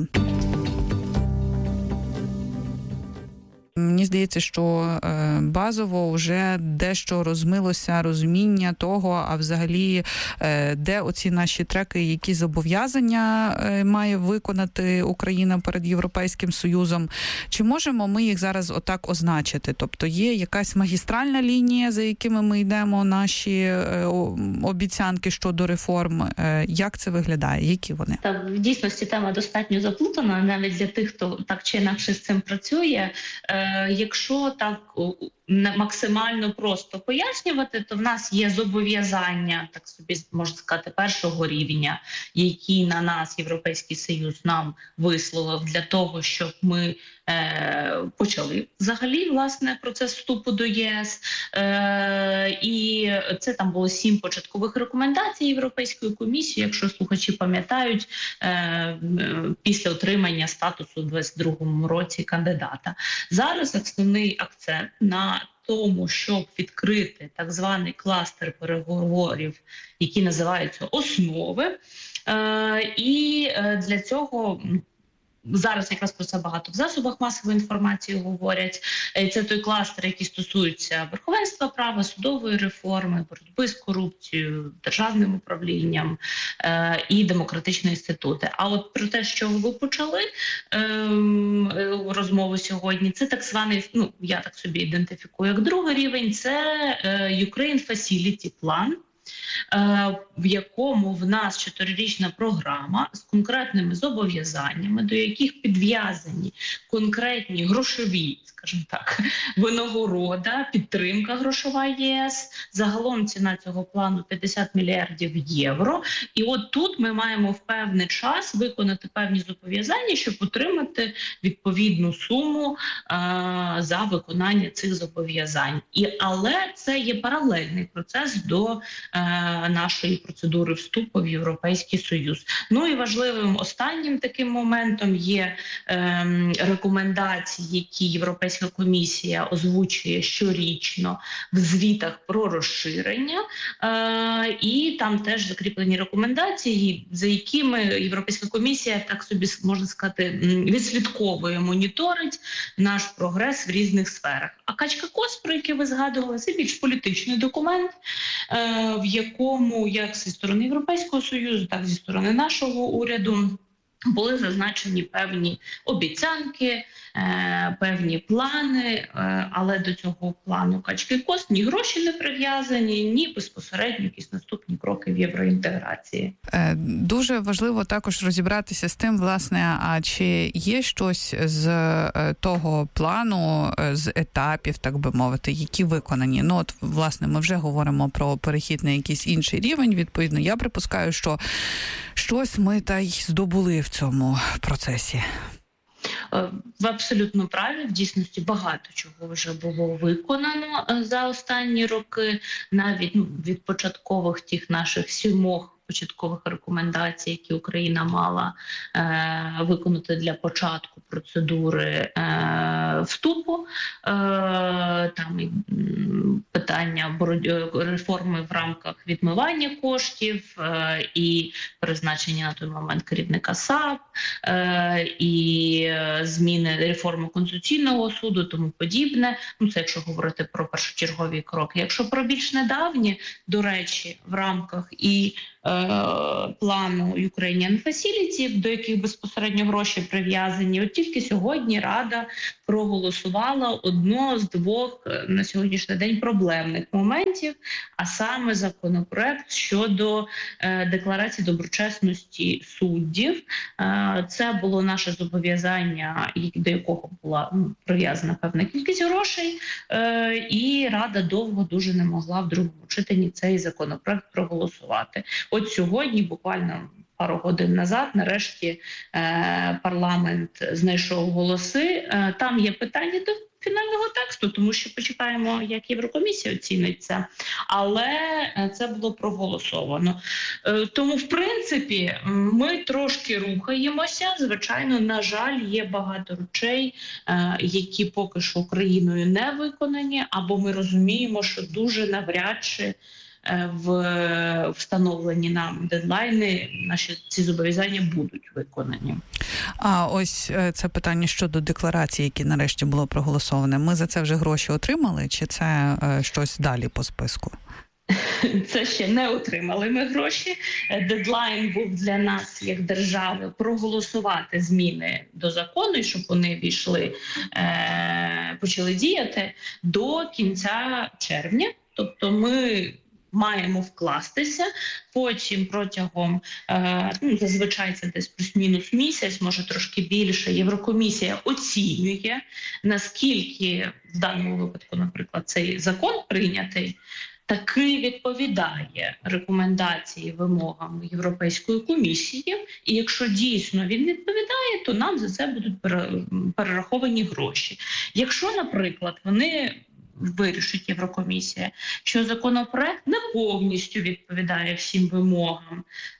Speaker 6: Мені здається, що базово вже дещо розмилося розуміння того, а взагалі де оці наші треки, які зобов'язання має виконати Україна перед Європейським Союзом. Чи можемо ми їх зараз отак означити? Тобто є якась магістральна лінія, за якими ми йдемо, наші обіцянки щодо реформ? Як це виглядає? Які вони?
Speaker 11: Так, в дійсності тема достатньо заплутана, навіть для тих, хто так чи інакше з цим працює. Якщо так максимально просто пояснювати, то в нас є зобов'язання, так собі можна сказати, першого рівня, які на нас Європейський Союз нам висловив для того, щоб ми почали взагалі, власне, процес вступу до ЄС. І це там було 7 початкових рекомендацій Європейської комісії, якщо слухачі пам'ятають, після отримання статусу у 2022 році кандидата. Зараз основний акцент на тому, щоб відкрити так званий кластер переговорів, які називаються «Основи». І для цього зараз якраз про це багато в засобах масової інформації говорять. Це той кластер, який стосується верховенства права, судової реформи, боротьби з корупцією, державним управлінням і демократичні інститути. А от про те, що ви почали розмову сьогодні, це так званий, я так собі ідентифікую як другий рівень, це Ukraine Facility Plan, в якому в нас 4-річна програма з конкретними зобов'язаннями, до яких підв'язані конкретні грошові, скажімо так, винагорода, підтримка грошова ЄС. Загалом ціна цього плану 50 мільярдів євро. І от тут ми маємо в певний час виконати певні зобов'язання, щоб отримати відповідну суму за виконання цих зобов'язань. Але це є паралельний процес до нашої процедури вступу в Європейський Союз. Ну і важливим останнім таким моментом є рекомендації, які Європейська комісія озвучує щорічно в звітах про розширення. І там теж закріплені рекомендації, за якими Європейська комісія, так собі можна сказати, відслідковує, моніторить наш прогрес в різних сферах. А Качка-Кост, про який ви згадували, це більш політичний документ, в якому як зі сторони Європейського Союзу, так і зі сторони нашого уряду були зазначені певні обіцянки, певні плани, але до цього плану Качки-Кост ні гроші не прив'язані, ні безпосередньо якісь наступні кроки в євроінтеграції.
Speaker 6: Дуже важливо також розібратися з тим, власне, а чи є щось з того плану, з етапів, так би мовити, які виконані. Ну, от, власне, ми вже говоримо про перехід на якийсь інший рівень, відповідно, я припускаю, що щось ми та й здобули в цьому процесі.
Speaker 11: Ви абсолютно праві. В дійсності багато чого вже було виконано за останні роки. Навіть від початкових тих наших 7 початкових рекомендацій, які Україна мала виконати для початку процедури вступу. Там і питання реформи в рамках відмивання коштів, і призначення на той момент керівника САП, і зміни реформи Конституційного суду, тому подібне. Ну, це якщо говорити про першочергові кроки. Якщо про більш недавні, до речі, в рамках і плану Ukrainian Facility, до яких безпосередньо гроші прив'язані. От тільки сьогодні Рада проголосувала одно з 2 на сьогоднішній день проблемних моментів, а саме законопроект щодо декларації доброчесності суддів. Це було наше зобов'язання, до якого була прив'язана певна кількість грошей, і Рада довго дуже не могла в другому читанні цей законопроект проголосувати. От сьогодні, буквально пару годин назад, нарешті парламент знайшов голоси. Там є питання до фінального тексту, тому що почекаємо, як Єврокомісія оцінить це. Але це було проголосовано. Тому, в принципі, ми трошки рухаємося. Звичайно, на жаль, є багато речей, які поки що Україною не виконані, або ми розуміємо, що дуже навряд чи в встановлені нам дедлайни наші ці зобов'язання будуть виконані.
Speaker 6: А ось це питання щодо декларації, які нарешті було проголосоване. Ми за це вже гроші отримали, чи це щось далі по списку?
Speaker 11: Це ще не отримали ми гроші. Дедлайн був для нас, як держави, проголосувати зміни до закону, і щоб вони почали діяти до кінця червня. Тобто ми маємо вкластися, потім протягом, зазвичай це десь плюс-мінус місяць, може трошки більше, Єврокомісія оцінює, наскільки в даному випадку, наприклад, цей закон прийнятий, таки відповідає рекомендації, вимогам Європейської комісії, і якщо дійсно він відповідає, то нам за це будуть перераховані гроші. Якщо, наприклад, вони вирішить Єврокомісія, що законопроект не повністю відповідає всім вимогам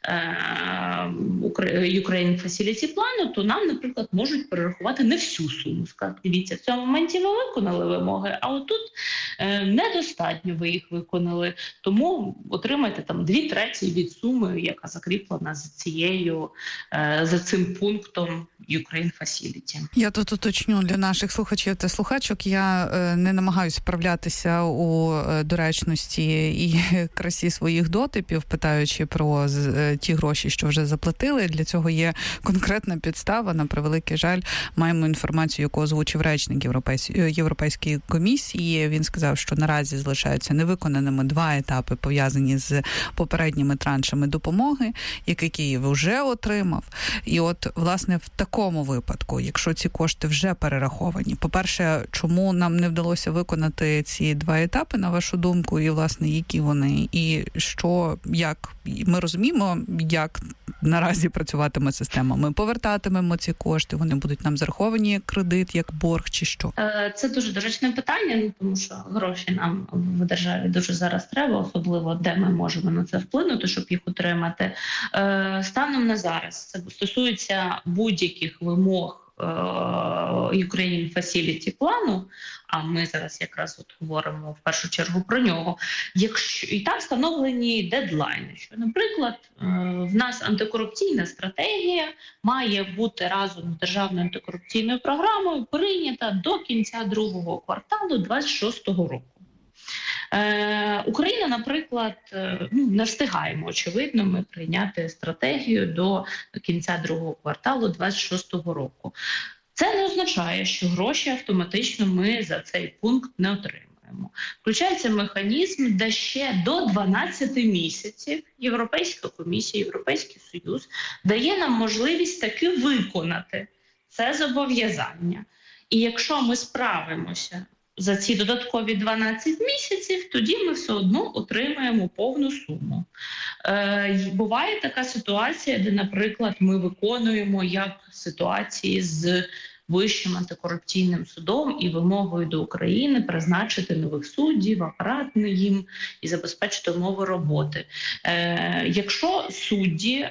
Speaker 11: Ukrainian Facility плану, то нам, наприклад, можуть перерахувати не всю суму. Сказати, дивіться, в цьому моменті ви виконали вимоги, а отут недостатньо ви їх виконали, тому отримайте там 2/3 від суми, яка закріплена за цим пунктом Ukrainian Facility.
Speaker 6: Я тут уточню для наших слухачів та слухачок, я не намагаюся справлятися у доречності і красі своїх дотипів, питаючи про ті гроші, що вже заплатили. Для цього є конкретна підстава. На превеликий жаль, маємо інформацію, яку озвучив речник Європейської комісії. Він сказав, що наразі залишаються невиконаними 2 етапи, пов'язані з попередніми траншами допомоги, які Київ вже отримав. І от, власне, в такому випадку, якщо ці кошти вже перераховані, по-перше, чому нам не вдалося виконати ці 2 етапи, на вашу думку, і, власне, які вони, і що, як ми розуміємо, як наразі працюватиме система? Ми повертатимемо ці кошти, вони будуть нам зараховані як кредит, як борг, чи що?
Speaker 11: Це дуже доречне питання, тому що гроші нам в державі дуже зараз треба, особливо де ми можемо на це вплинути, щоб їх отримати. Станом на зараз це стосується будь-яких вимог Ukraine Facility плану, а ми зараз якраз говоримо в першу чергу про нього. Якщо і там встановлені дедлайни, що, наприклад, в нас антикорупційна стратегія має бути разом з державною антикорупційною програмою прийнята до кінця 2-го кварталу 26-го року. Україна, наприклад, не встигаємо, очевидно, ми прийняти стратегію до кінця 2-го кварталу 26-го року. Це не означає, що гроші автоматично ми за цей пункт не отримаємо. Включається механізм, де ще до 12 місяців Європейська комісія, Європейський Союз дає нам можливість таки виконати це зобов'язання. І якщо ми справимося за ці додаткові 12 місяців, тоді ми все одно отримаємо повну суму. Буває така ситуація, де, наприклад, ми виконуємо як ситуації з Вищим антикорупційним судом і вимогою до України призначити нових суддів, апаратне їм і забезпечити умови роботи. Якщо судді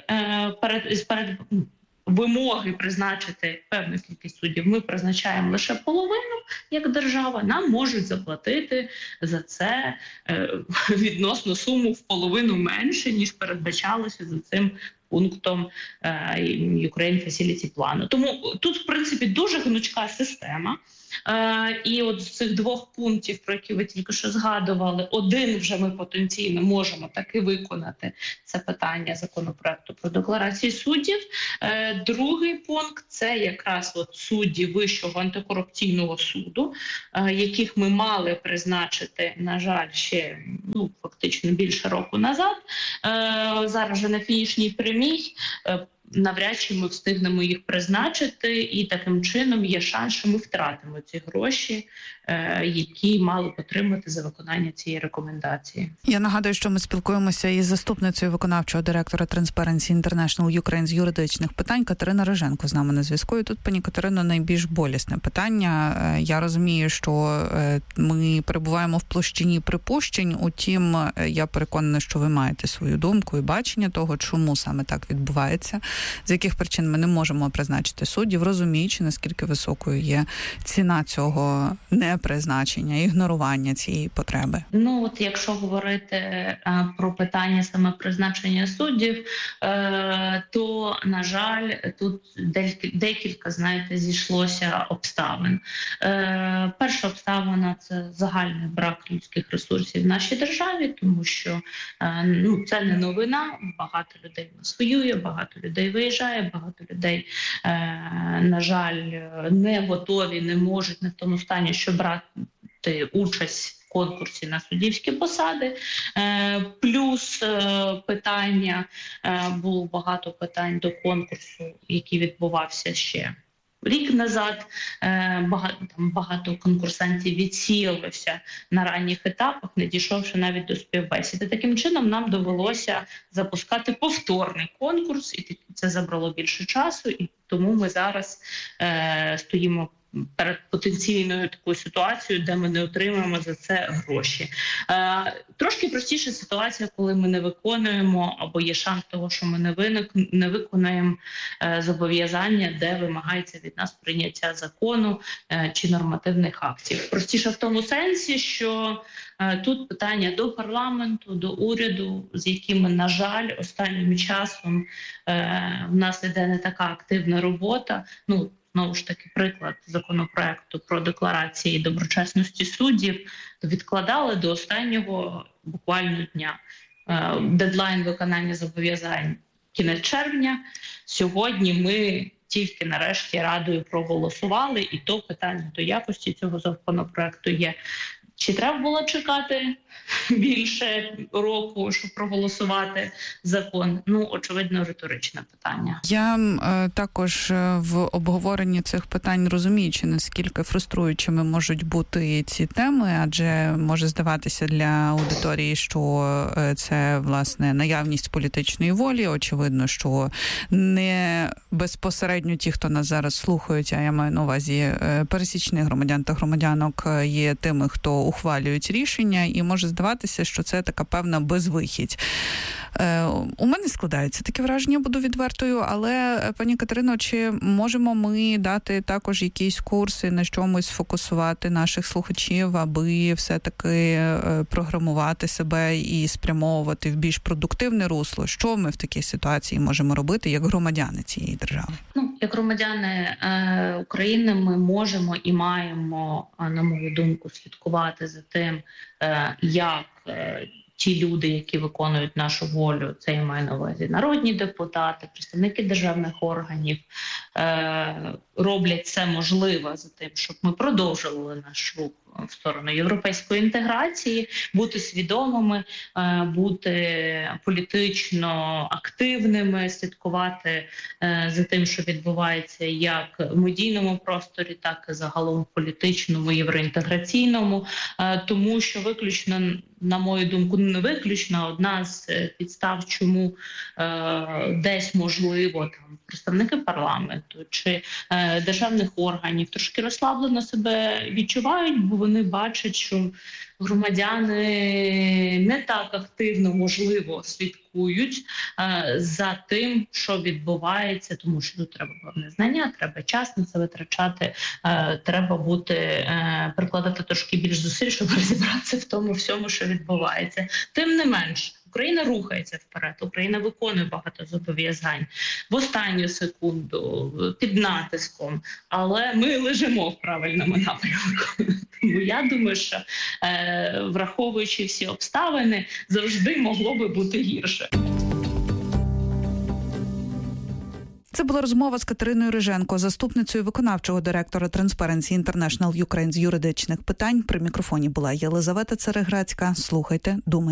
Speaker 11: перед вимоги призначити певну кількість суддів ми призначаємо лише половину, як держава, нам можуть заплатити за це відносно суму в половину менше, ніж передбачалося за цим пунктом Ukraine Facility плану. Тому тут, в принципі, дуже гнучка система. І от з цих 2 пунктів, про які ви тільки що згадували, один вже ми потенційно можемо таки виконати. Це питання законопроекту про декларації суддів. Другий пункт – це якраз от судді Вищого антикорупційного суду, яких ми мали призначити, на жаль, ще фактично більше року назад. Зараз вже на фінішній прямій. Навряд чи ми встигнемо їх призначити, і таким чином є шанс, що ми втратимо ці гроші, які мали б отримати за виконання цієї рекомендації.
Speaker 6: Я нагадую, що ми спілкуємося із заступницею виконавчого директора Transparency International Ukraine з юридичних питань Катерина Риженко з нами на зв'язку. І тут, пані Катерино, найбільш болісне питання. Я розумію, що ми перебуваємо в площині припущень, утім, я переконана, що ви маєте свою думку і бачення того, чому саме так відбувається, з яких причин ми не можемо призначити суддів, розуміючи, наскільки високою є ціна цього непризначення, ігнорування цієї потреби.
Speaker 11: От якщо говорити про питання саме призначення суддів, то, на жаль, тут декілька, зійшлося обставин. Перша обставина – це загальний брак людських ресурсів в нашій державі, тому що це не новина, багато людей в нас воює, багато людей виїжджає, багато людей, на жаль, не готові, не можуть, не в тому стані, щоб брати участь в конкурсі на суддівські посади. Плюс питання, було багато питань до конкурсу, який відбувався ще рік назад. Багато конкурсантів відсіялося на ранніх етапах, не дійшовши навіть до співбесіди. Таким чином нам довелося запускати повторний конкурс, і це забрало більше часу, і тому ми зараз стоїмо перед потенційною такою ситуацією, де ми не отримаємо за це гроші. Трошки простіша ситуація, коли ми не виконуємо, або є шанс того, що ми не виконаємо зобов'язання, де вимагається від нас прийняття закону чи нормативних актів. Простіше в тому сенсі, що тут питання до парламенту, до уряду, з якими, на жаль, останнім часом в нас іде не така активна робота. знову ж таки, приклад законопроекту про декларації доброчесності суддів, відкладали до останнього буквально дня. Дедлайн виконання зобов'язань кінець червня. Сьогодні ми тільки нарешті Радою проголосували, і то питання до якості цього законопроекту є. Чи треба було чекати більше року, щоб проголосувати закон? Ну, очевидно, риторичне питання.
Speaker 6: Я також в обговоренні цих питань, розуміючи, наскільки фруструючими можуть бути ці теми, адже може здаватися для аудиторії, що це, власне, наявність політичної волі. Очевидно, що не безпосередньо ті, хто нас зараз слухають, а я маю на увазі пересічних громадян та громадянок, є тими, хто ухвалюють рішення, і може здаватися, що це така певна безвихідь. У мене складається таке враження, буду відвертою, але, пані Катерино, чи можемо ми дати також якісь курси, на чомусь фокусувати наших слухачів, аби все-таки програмувати себе і спрямовувати в більш продуктивне русло? Що ми в такій ситуації можемо робити як громадяни цієї держави?
Speaker 11: Як громадяни України ми можемо і маємо, на мою думку, слідкувати за тим, як ті люди, які виконують нашу волю, це я маю на увазі народні депутати, представники державних органів, роблять все можливе за тим, щоб ми продовжували наш рух в сторону європейської інтеграції, бути свідомими, бути політично активними, слідкувати за тим, що відбувається як в медійному просторі, так і загалом в політичному, євроінтеграційному, тому що виключно, на мою думку, не виключно, одна з підстав, чому десь можливо там представники парламенту чи державних органів трошки розслаблено себе відчувають, бо вони бачать, що громадяни не так активно, можливо, слідкують за тим, що відбувається, тому що тут треба певне знання, треба час на це витрачати, треба прикладати трошки більш зусиль, щоб розібратися в тому всьому, що відбувається. Тим не менш, Україна рухається вперед, Україна виконує багато зобов'язань в останню секунду, під натиском, але ми лежимо в правильному напрямку. Тому я думаю, що враховуючи всі обставини, завжди могло би бути гірше.
Speaker 6: Це була розмова з Катериною Риженко, заступницею виконавчого директора Transparency International Ukraine з юридичних питань. При мікрофоні була Єлизавета Цареградська. Слухайте, думайте.